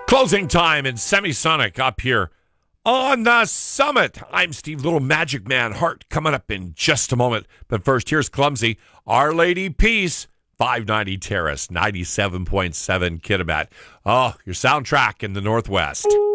Closing time in Semisonic up here on the summit. I'm Steve Little, Magic Man Hart, coming up in just a moment. But first, here's Clumsy, Our Lady Peace, 590 Terrace, 97.7 Kitimat. Oh, your soundtrack in the Northwest.